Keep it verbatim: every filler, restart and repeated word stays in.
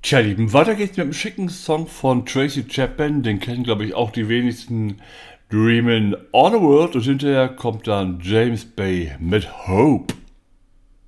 Tja, Lieben, weiter geht's mit einem schicken Song von Tracy Chapman. Den kennen, glaube ich, auch die wenigsten. Dreamin' on a World. Und hinterher kommt dann James Bay mit Hope.